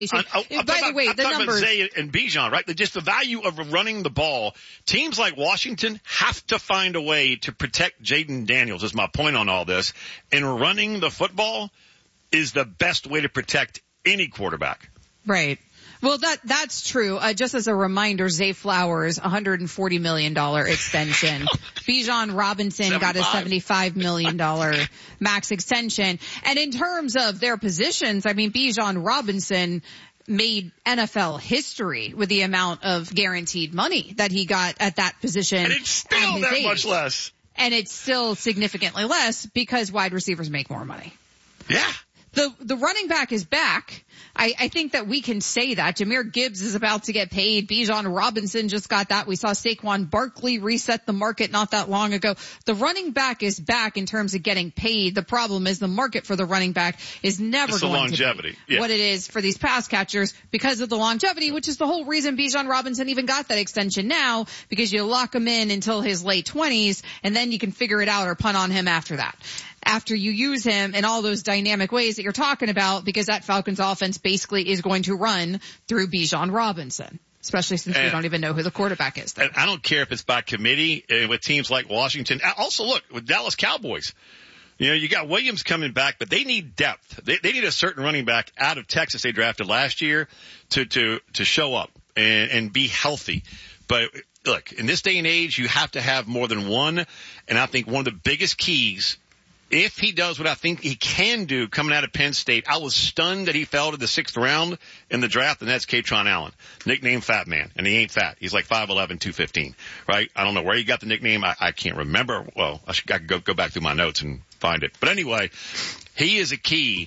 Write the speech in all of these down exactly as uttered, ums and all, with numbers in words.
I, I, By the about, way, I'm the talking numbers. About Zay and Bijan, right? Just the value of running the ball. Teams like Washington have to find a way to protect Jaden Daniels, is my point on all this. And running the football is the best way to protect any quarterback. Right. Well, that that's true. Uh, just as a reminder, Zay Flowers, one hundred forty million dollars extension. Bijan Robinson got a seventy-five million dollars max extension. And in terms of their positions, I mean, Bijan Robinson made N F L history with the amount of guaranteed money that he got at that position. And it's still that age. much less. And it's still significantly less because wide receivers make more money. Yeah. The the running back is back. I, I think that we can say that. Jahmyr Gibbs is about to get paid. Bijan Robinson just got that. We saw Saquon Barkley reset the market not that long ago. The running back is back in terms of getting paid. The problem is the market for the running back is never it's going the longevity. to be yeah. what it is for these pass catchers because of the longevity, which is the whole reason Bijan Robinson even got that extension now, because you lock him in until his late twenties and then you can figure it out or punt on him after that. After you use him in all those dynamic ways that you're talking about, because that Falcons offense basically is going to run through Bijan Robinson, especially since and, we don't even know who the quarterback is there. And I don't care if it's by committee uh, with teams like Washington. Also, look, with Dallas Cowboys, you know, you got Williams coming back, but they need depth. They, they need a certain running back out of Texas they drafted last year to, to, to show up and, and be healthy. But look, in this day and age, you have to have more than one. And I think one of the biggest keys, if he does what I think he can do coming out of Penn State, I was stunned that he fell to the sixth round in the draft, and that's Katron Allen, nicknamed Fat Man, and he ain't fat. He's like five eleven, two fifteen, right? I don't know where he got the nickname. I, I can't remember. Well, I should I could go, go back through my notes and find it. But anyway, he is a key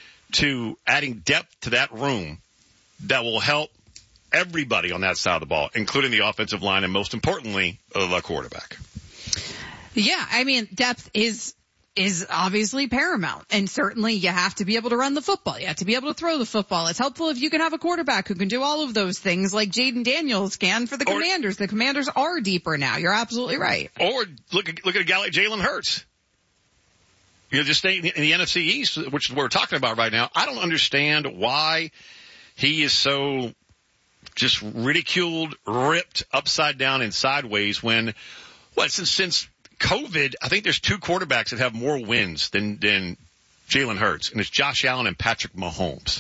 to adding depth to that room that will help everybody on that side of the ball, including the offensive line and, most importantly, the quarterback. Yeah, I mean, depth is is obviously paramount. And certainly you have to be able to run the football. You have to be able to throw the football. It's helpful if you can have a quarterback who can do all of those things like Jaden Daniels can for the or, Commanders. The Commanders are deeper now. You're absolutely right. Or look at, look at a guy like Jalen Hurts. You know, just staying in the N F C East, which is what we're talking about right now. I don't understand why he is so just ridiculed, ripped upside down and sideways when, what, since, since COVID, I think there's two quarterbacks that have more wins than, than Jalen Hurts, and it's Josh Allen and Patrick Mahomes.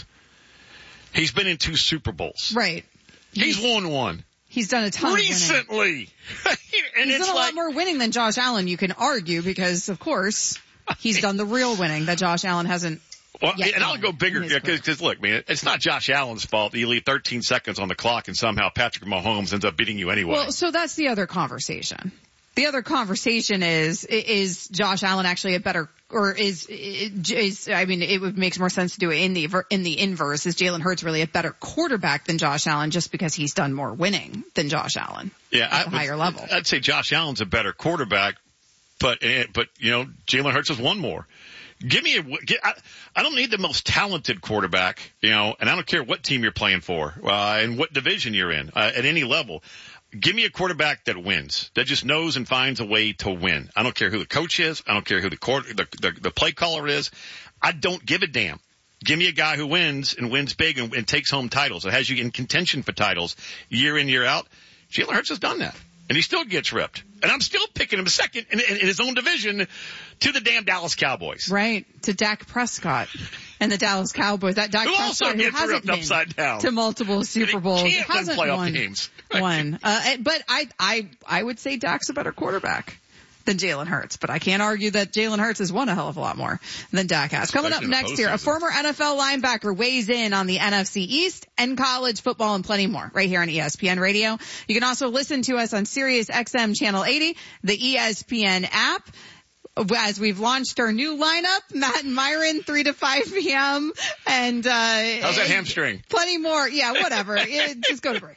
He's been in two Super Bowls. Right. He's, he's won one. He's done a ton recently. and He's it's done a like, lot more winning than Josh Allen, you can argue, because, of course, he's done the real winning that Josh Allen hasn't. Well, and I'll go bigger, because, look, man, it's not Josh Allen's fault that you leave thirteen seconds on the clock and somehow Patrick Mahomes ends up beating you anyway. Well, so that's the other conversation. The other conversation is, is Josh Allen actually a better, or is, is, I mean, it would make more sense to do it in the, in the inverse. Is Jalen Hurts really a better quarterback than Josh Allen just because he's done more winning than Josh Allen? Yeah. At a higher level. I'd say Josh Allen's a better quarterback, but, but, you know, Jalen Hurts has won more. Give me a, I, I don't need the most talented quarterback, you know, and I don't care what team you're playing for, uh, and what division you're in, uh, at any level. Give me a quarterback that wins, that just knows and finds a way to win. I don't care who the coach is. I don't care who the court, the, the, the play caller is. I don't give a damn. Give me a guy who wins and wins big and, and takes home titles. It has you in contention for titles year in, year out. Jalen Hurts has done that, and he still gets ripped. And I'm still picking him second in, in, in his own division to the damn Dallas Cowboys. Right, to Dak Prescott and the Dallas Cowboys. That Dak who Prescott also who gets hasn't ripped been upside down to multiple Super Bowls, he can't hasn't win playoff won games. one. Uh, but I, I, I would say Dak's a better quarterback than Jalen Hurts, but I can't argue that Jalen Hurts has won a hell of a lot more than Dak has. Coming up next here, a former N F L linebacker weighs in on the N F C East and college football and plenty more right here on E S P N Radio. You can also listen to us on Sirius X M Channel eighty, the E S P N app. As we've launched our new lineup, Matt and Myron, three to five p.m. And, uh, how's that hamstring? Plenty more. Yeah, whatever. it, just go to break.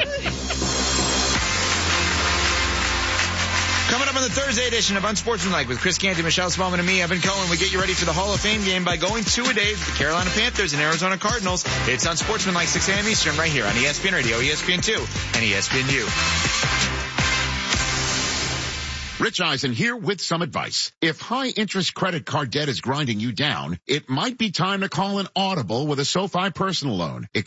Coming up on the Thursday edition of Unsportsmanlike with Chris Canty, Michelle Spellman, and me, Evan Cohen, we get you ready for the Hall of Fame game by going two-a-days with the Carolina Panthers and Arizona Cardinals. It's Unsportsmanlike, six a.m. Eastern, right here on E S P N Radio, E S P N two, and E S P N U. Rich Eisen here with some advice. If high interest credit card debt is grinding you down, it might be time to call an Audible with a SoFi personal loan.